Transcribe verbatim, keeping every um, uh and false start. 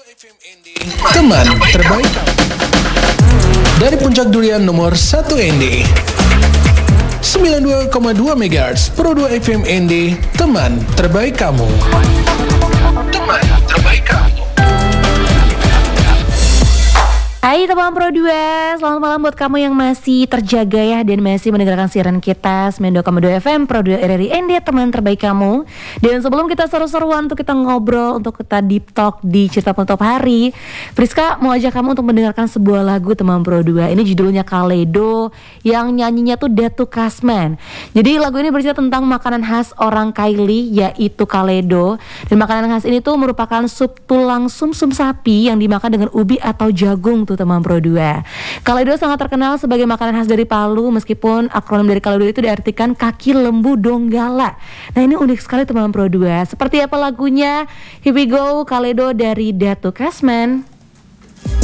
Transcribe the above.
Teman terbaik dari Puncak Durian nomor satu N D sembilan puluh dua koma dua megahertz Pro dua F M N D. Teman terbaik kamu. Teman terbaik kamu. Hai teman Pro dua, selamat malam buat kamu yang masih terjaga ya dan masih mendengarkan siaran kita sembilan puluh dua koma dua F M Pro dua R R I N D, teman terbaik kamu. Dan sebelum kita seru-seruan untuk kita ngobrol, untuk kita deep talk di Cerita Penutup Hari, Priska mau ajak kamu untuk mendengarkan sebuah lagu teman Pro dua. Ini judulnya Kaleido, yang nyanyinya tuh Datu Kasman. Jadi lagu ini bercerita tentang makanan khas orang Kaili, yaitu Kaleido. Dan makanan khas ini tuh merupakan sup tulang sumsum sapi yang dimakan dengan ubi atau jagung tuh teman Pro dua. Kaleido sangat terkenal sebagai makanan khas dari Palu, meskipun akronim dari Kaleido itu diartikan kaki lembu Donggala. Nah ini unik sekali teman Pro dua. Seperti apa lagunya? Here we go, Kaleido dari Datu Kasman.